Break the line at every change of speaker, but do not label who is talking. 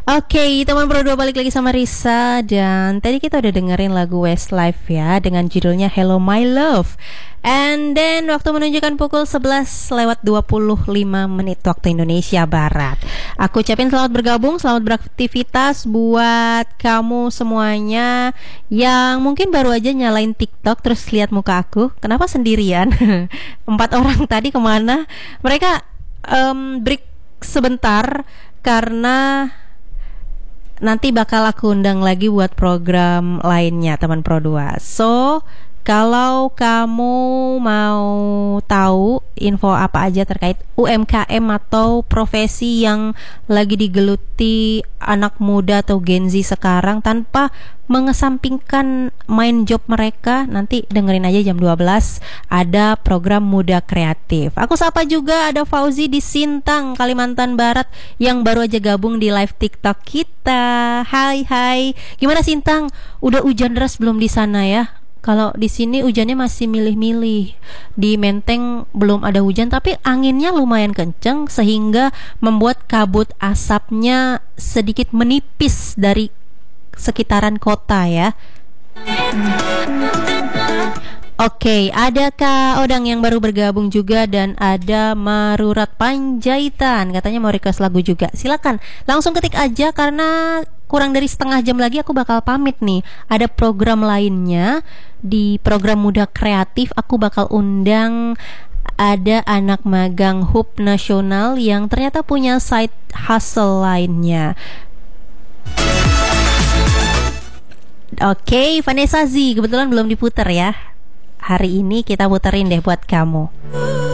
Oke, teman berdua balik lagi sama Risa. Dan tadi kita udah dengerin lagu Westlife ya, dengan judulnya Hello My Love. And then waktu menunjukkan pukul 11 lewat 25 menit waktu Indonesia Barat. Aku ucapin selamat bergabung, selamat beraktivitas buat kamu semuanya yang mungkin baru aja nyalain TikTok terus lihat muka aku. Kenapa sendirian? 4 orang tadi kemana? Mereka break sebentar karena nanti bakal aku undang lagi buat program lainnya teman Pro 2. So, kalau kamu mau tahu info apa aja terkait UMKM atau profesi yang lagi digeluti anak muda atau Gen Z sekarang tanpa mengesampingkan main job mereka, nanti dengerin aja jam 12 ada program Muda Kreatif. Aku sapa juga ada Fauzi di Sintang, Kalimantan Barat yang baru aja gabung di live TikTok kita. Hai hai. Gimana Sintang? Udah hujan deras belum di sana ya? Kalau di sini hujannya masih milih-milih. Di Menteng belum ada hujan, tapi anginnya lumayan kenceng sehingga membuat kabut asapnya sedikit menipis dari sekitaran kota ya. Oke, ada Kak Odang yang baru bergabung juga dan ada Marurat Panjaitan, katanya mau request lagu juga. Silakan, langsung ketik aja karena kurang dari setengah jam lagi aku bakal pamit nih. Ada program lainnya di program Muda Kreatif, aku bakal undang ada anak magang HUB nasional yang ternyata punya side hustle lainnya. Oke, Vanessa Z kebetulan belum diputer ya. Hari ini kita puterin deh buat kamu.